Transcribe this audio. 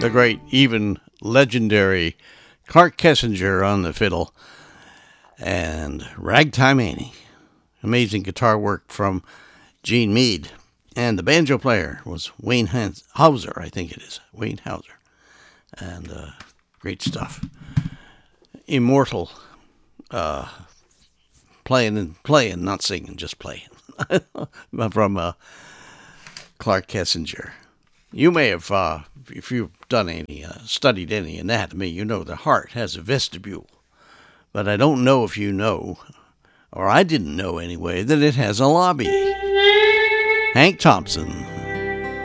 the great, even legendary Clark Kessinger on the fiddle, and Ragtime Annie. Amazing guitar work from Gene Mead. And the banjo player was Wayne Hauser, I think it is. Wayne Hauser. And great stuff. Immortal. Playing, not singing, just playing. From Clark Kessinger. You may have, if you've done any, studied any anatomy, you know the heart has a vestibule. But I don't know if you know, or I didn't know anyway, that it has a lobby. Hank Thompson.